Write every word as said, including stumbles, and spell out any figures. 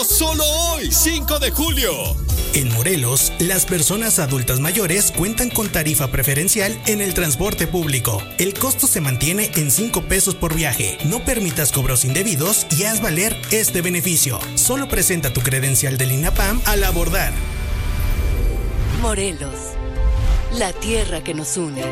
Válido solo hoy, cinco de julio. En Morelos, las personas adultas mayores cuentan con tarifa preferencial en el transporte público. El costo se mantiene en cinco pesos por viaje. No permitas cobros indebidos y haz valer este beneficio. Solo presenta tu credencial del INAPAM al abordar. Morelos, la tierra que nos une.